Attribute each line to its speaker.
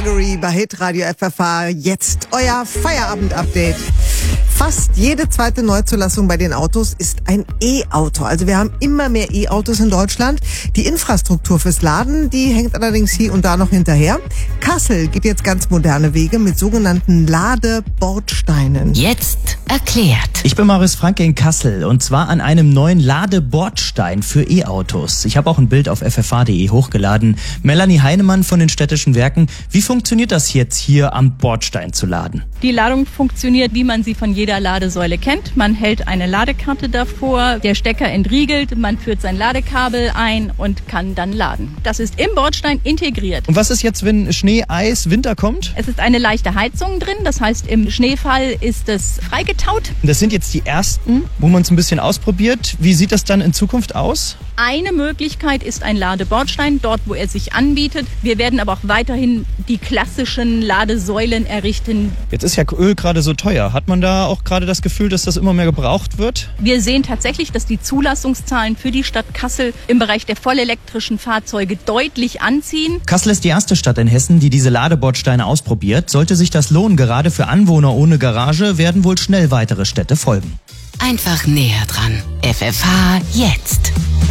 Speaker 1: Gregory bei Hitradio FFH. Jetzt euer Feierabend-Update. Fast jede zweite Neuzulassung bei den Autos ist ein E-Auto. Also wir haben immer mehr E-Autos in Deutschland. Die Infrastruktur fürs Laden, die hängt allerdings hier und da noch hinterher. Kassel geht jetzt ganz moderne Wege mit sogenannten Ladebordsteinen.
Speaker 2: Jetzt erklärt.
Speaker 3: Ich bin Marius Franke in Kassel und zwar an einem neuen Ladebordstein für E-Autos. Ich habe auch ein Bild auf ffh.de hochgeladen. Melanie Heinemann von den Städtischen Werken. Wie funktioniert das jetzt hier am Bordstein zu laden?
Speaker 4: Die Ladung funktioniert, wie man sie von jeder Ladesäule kennt. Man hält eine Ladekarte davor, der Stecker entriegelt, man führt sein Ladekabel ein und kann dann laden. Das ist im Bordstein integriert.
Speaker 3: Und was ist jetzt, wenn Schnee, Eis, Winter kommt?
Speaker 4: Es ist eine leichte Heizung drin, das heißt im Schneefall ist es freigetaut.
Speaker 3: Das sind jetzt die ersten, wo man es ein bisschen ausprobiert. Wie sieht das dann in Zukunft aus?
Speaker 4: Eine Möglichkeit ist ein Ladebordstein, dort wo er sich anbietet. Wir werden aber auch weiterhin die klassischen Ladesäulen errichten.
Speaker 3: Jetzt ist ja Öl gerade so teuer. Hat man da auch gerade das Gefühl, dass das immer mehr gebraucht wird?
Speaker 4: Wir sehen tatsächlich, dass die Zulassungszahlen für die Stadt Kassel im Bereich der vollelektrischen Fahrzeuge deutlich anziehen.
Speaker 3: Kassel ist die erste Stadt in Hessen, die diese Ladebordsteine ausprobiert. Sollte sich das lohnen, gerade für Anwohner ohne Garage, werden wohl schnell weitere Städte folgen.
Speaker 2: Einfach näher dran. FFH jetzt.